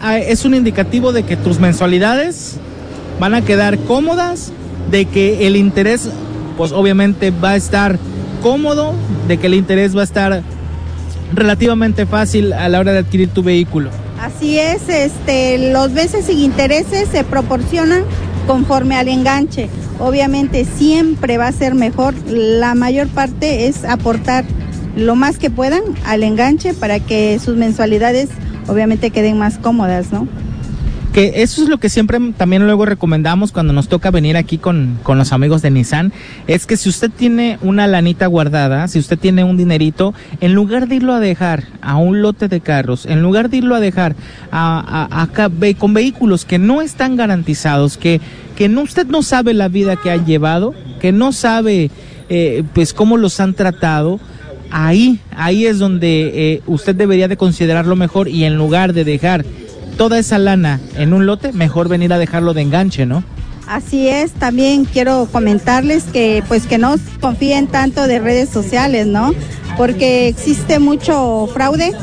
es un indicativo de que tus mensualidades van a quedar cómodas, de que el interés, pues obviamente va a estar cómodo, de que el interés va a estar relativamente fácil a la hora de adquirir tu vehículo. Así es, los meses sin intereses se proporcionan conforme al enganche. Obviamente siempre va a ser mejor, la mayor parte es aportar lo más que puedan al enganche para que sus mensualidades obviamente queden más cómodas, ¿no? Que eso es lo que siempre también luego recomendamos cuando nos toca venir aquí con los amigos de Nissan, es que si usted tiene una lanita guardada, si usted tiene un dinerito, en lugar de irlo a dejar a un lote de carros, en lugar de irlo a dejar con vehículos que no están garantizados, que no, usted no sabe la vida que han llevado, que no sabe pues cómo los han tratado, ahí es donde usted debería de considerarlo mejor, y en lugar de dejar toda esa lana en un lote, mejor venir a dejarlo de enganche, ¿no? Así es, también quiero comentarles que pues que no confíen tanto de redes sociales, ¿no? Porque existe mucho fraude,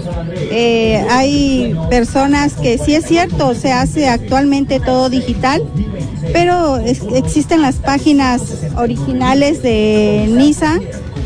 hay personas que sí es cierto, se hace actualmente todo digital, pero existen las páginas originales de Nissan.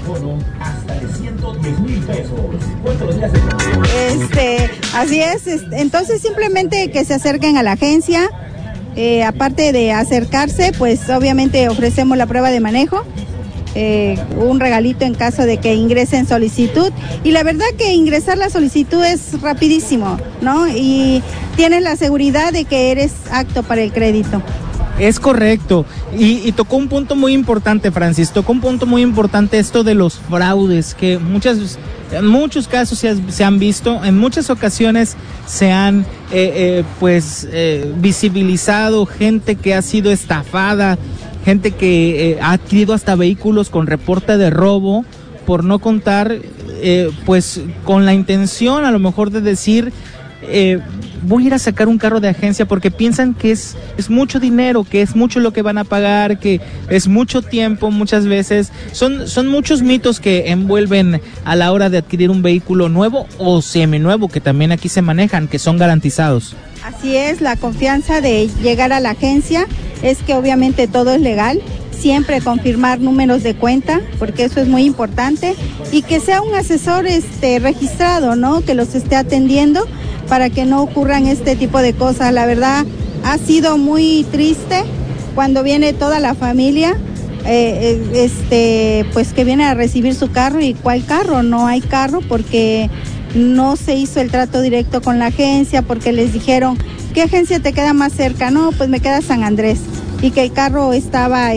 Así es, entonces simplemente que se acerquen a la agencia, aparte de acercarse, pues obviamente ofrecemos la prueba de manejo, un regalito en caso de que ingresen solicitud, y la verdad que ingresar la solicitud es rapidísimo, ¿no? Y tienes la seguridad de que eres apto para el crédito. Es correcto, y tocó un punto muy importante, Francis, esto de los fraudes, que en muchos casos se han visto, en muchas ocasiones se han visibilizado gente que ha sido estafada, gente que ha adquirido hasta vehículos con reporte de robo, por no contar pues con la intención a lo mejor de decir voy a ir a sacar un carro de agencia, porque piensan que es mucho dinero, que es mucho lo que van a pagar, que es mucho tiempo. Muchas veces son muchos mitos que envuelven a la hora de adquirir un vehículo nuevo o seminuevo, que también aquí se manejan, que son garantizados. Así es, la confianza de llegar a la agencia es que obviamente todo es legal, siempre confirmar números de cuenta, porque eso es muy importante, y que sea un asesor registrado, ¿no? Que los esté atendiendo para que no ocurran este tipo de cosas. La verdad, ha sido muy triste cuando viene toda la familia, pues que viene a recibir su carro, y ¿cuál carro? No hay carro porque no se hizo el trato directo con la agencia, porque les dijeron, ¿qué agencia te queda más cerca? No, pues me queda San Andrés, y que el carro estaba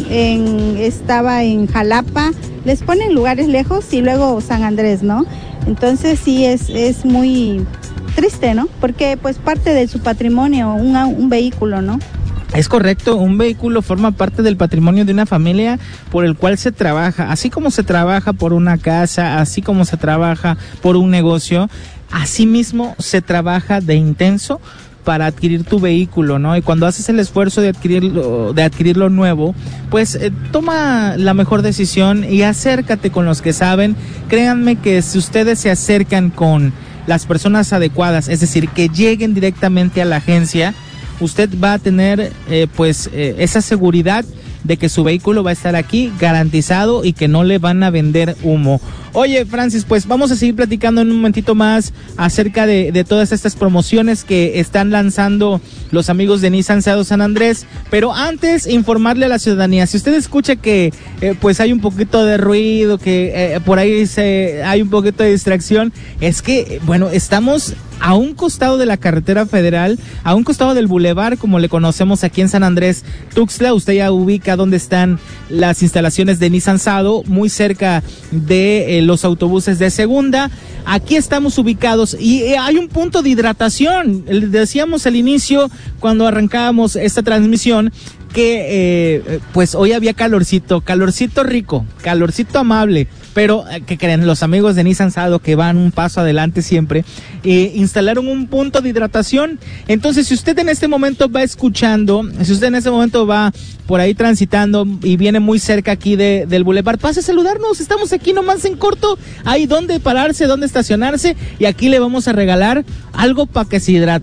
en Jalapa. Les ponen lugares lejos y luego San Andrés, ¿no? Entonces sí es muy triste, ¿no? Porque pues parte de su patrimonio, un vehículo, ¿no? Es correcto, un vehículo forma parte del patrimonio de una familia por el cual se trabaja, así como se trabaja por una casa, así como se trabaja por un negocio, así mismo se trabaja de intenso para adquirir tu vehículo, ¿no? Y cuando haces el esfuerzo de adquirirlo nuevo, pues toma la mejor decisión y acércate con los que saben. Créanme que si ustedes se acercan con las personas adecuadas, es decir, que lleguen directamente a la agencia, usted va a tener esa seguridad de que su vehículo va a estar aquí garantizado y que no le van a vender humo. Oye, Francis, pues vamos a seguir platicando en un momentito más acerca de todas estas promociones que están lanzando los amigos de Nissan Sado San Andrés, pero antes informarle a la ciudadanía, si usted escucha que pues hay un poquito de ruido, que por ahí hay un poquito de distracción, es que, bueno, estamos a un costado de la carretera federal, a un costado del bulevar, como le conocemos aquí en San Andrés Tuxtla. Usted ya ubica dónde están las instalaciones de Nissan Sado, muy cerca de los autobuses de segunda. Aquí estamos ubicados y hay un punto de hidratación. Decíamos al inicio, cuando arrancábamos esta transmisión, que pues hoy había calorcito rico, calorcito amable, pero ¿qué creen? Los amigos de Nissan Sado, que van un paso adelante siempre, instalaron un punto de hidratación. Entonces, si usted en este momento va escuchando, si usted en este momento va por ahí transitando y viene muy cerca aquí del bulevar, pase a saludarnos. Estamos aquí nomás en corto, hay donde pararse, donde estacionarse, y aquí le vamos a regalar algo para que se hidrate.